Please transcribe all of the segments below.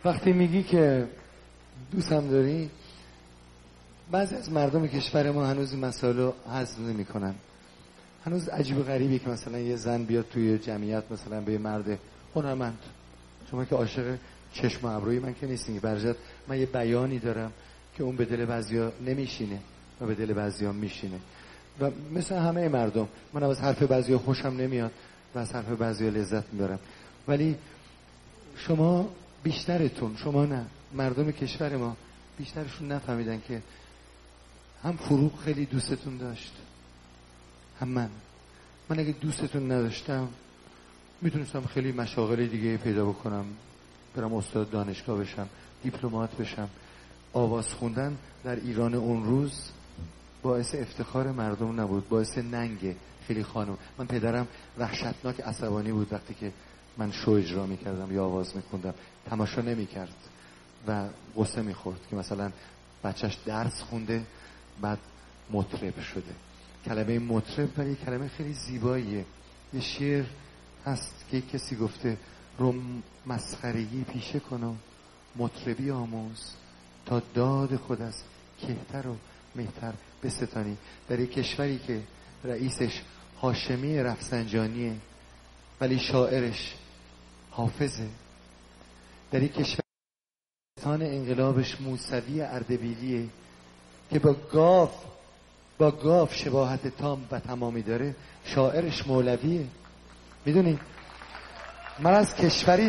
وقتی میگی که دوستم داری، بعضی از مردم کشور ما هنوز این مسائل رو هضم نمی‌کنن. هنوز عجیب و غریبه که مثلا یه زن بیاد توی جمعیت مثلا به یه مرد هنرمند، شما که عاشق چشم و ابروی من که نیستین، برجت من یه بیانی دارم که اون به دل بعضیا نمیشینه و به دل بعضیا میشینه و مثل همه مردم من از حرف بعضیا خوشم نمیاد و از حرف بعضیا لذت میبرم، ولی شما بیشترتون، شما نه، مردم کشور ما بیشترشون نفهمیدن که هم فروغ خیلی دوستتون داشت، هم من اگه دوستتون نداشتم میتونستم خیلی مشاغل دیگه پیدا بکنم، برم استاد دانشگاه بشم، دیپلمات بشم. آواز خوندن در ایران اون روز باعث افتخار مردم نبود، باعث ننگ خیلی خانم. من پدرم وحشتناک عصبانی بود وقتی که من شو اجرا میکردم یا آواز میخوندم، تماشا نمیکرد و غصه میخورد که مثلا بچهش درس خونده بعد مطرب شده. کلمه مطرب ولی کلمه خیلی زیباییه. یه شعر هست که کسی گفته رو مسخرگی پیشه کن و مطربی آموز تا داد خود از کهتر و مهتر بستانی. در یک کشوری که رئیسش هاشمی رفسنجانیه ولی شاعرش حافظه، در یک کشور انقلابش موسوی اردبیلیه که با گاو شباهت تام و تمامی داره، شاعرش مولویه. میدونی من از کشوری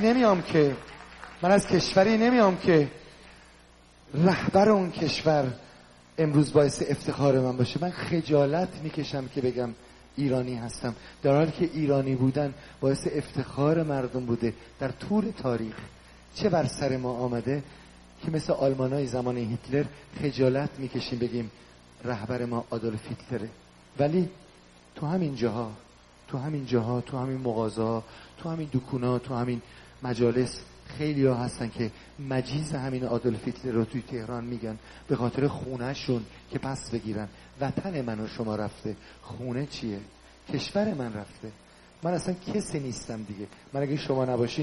نمیام که رهبر اون کشور امروز باعث افتخار من باشه. من خجالت میکشم که بگم ایرانی هستم، در حالی که ایرانی بودن باعث افتخار مردم بوده در طول تاریخ. چه بر سر ما آمده که مثل آلمانای زمان هیتلر خجالت میکشیم بگیم رهبر ما آدولف هیتلره، ولی تو همین جاها، تو همین مغازه‌ها، تو همین دکونا، تو همین مجالس خیلی ها هستن که مجیز همین آدولف هیتلر رو توی تهران میگن به خاطر خونه شون که پس بگیرن. وطن من و شما رفته، خونه چیه؟ کشور من رفته. من اصلا کسی نیستم دیگه. من اگه شما نباشی